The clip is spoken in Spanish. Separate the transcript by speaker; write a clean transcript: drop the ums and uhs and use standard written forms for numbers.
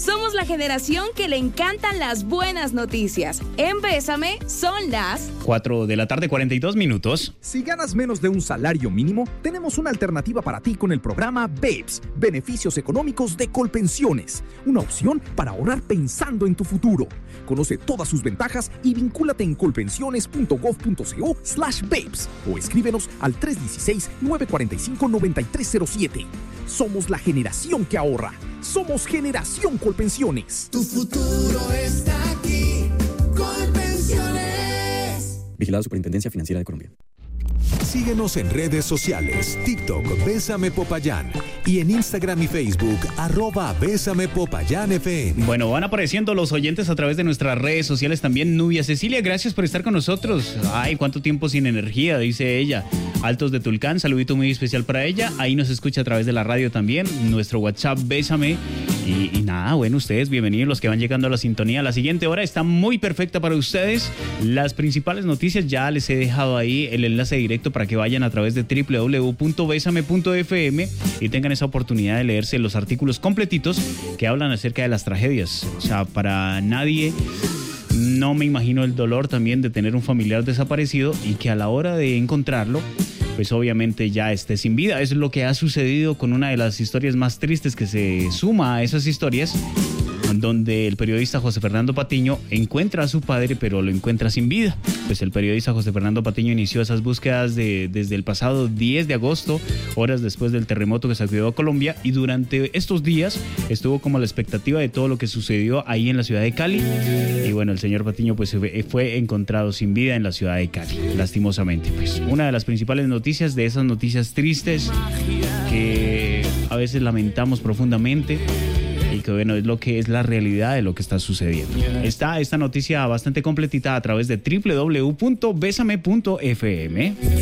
Speaker 1: Somos la generación que le encantan las buenas noticias. En Bésame son las
Speaker 2: 4:42 p.m.
Speaker 3: Si ganas menos de un salario mínimo, tenemos una alternativa para ti con el programa BEPS, Beneficios Económicos de Colpensiones. Una opción para ahorrar pensando en tu futuro. Conoce todas sus ventajas y vincúlate en colpensiones.gov.co/BEPS o escríbenos al 316-945-9307. Somos la generación que ahorra. Somos Generación Colpensiones.
Speaker 4: Tu futuro está aquí. Colpensiones.
Speaker 5: Vigilado Superintendencia Financiera de Colombia.
Speaker 6: Síguenos en redes sociales, TikTok, Bésame Popayán, y en Instagram y Facebook, @BésamePopayánFM.
Speaker 2: Bueno, van apareciendo los oyentes a través de nuestras redes sociales también. Nubia Cecilia, gracias por estar con nosotros. Ay, cuánto tiempo sin energía, dice ella. Altos de Tulcán, saludito muy especial para ella. Ahí nos escucha a través de la radio también. Nuestro WhatsApp, Bésame. Y nada, bueno, ustedes bienvenidos los que van llegando a la sintonía. La siguiente hora está muy perfecta para ustedes. Las principales noticias ya les he dejado ahí el enlace directo para que vayan a través de www.besame.fm y tengan esa oportunidad de leerse los artículos completitos que hablan acerca de las tragedias. O sea, para nadie... No me imagino el dolor también de tener un familiar desaparecido y que a la hora de encontrarlo, pues obviamente ya esté sin vida. Es lo que ha sucedido con una de las historias más tristes que se suma a esas historias, donde el periodista José Fernando Patiño encuentra a su padre, pero lo encuentra sin vida. Pues el periodista José Fernando Patiño inició esas búsquedas desde el pasado 10 de agosto, horas después del terremoto que sacudió a Colombia, y durante estos días estuvo como a la expectativa de todo lo que sucedió ahí en la ciudad de Cali. Y bueno, el señor Patiño pues fue encontrado sin vida en la ciudad de Cali, lastimosamente. Pues una de las principales noticias, de esas noticias tristes que a veces lamentamos profundamente, y que bueno, es lo que es la realidad de lo que está sucediendo. Está esta noticia bastante completita a través de www.besame.fm.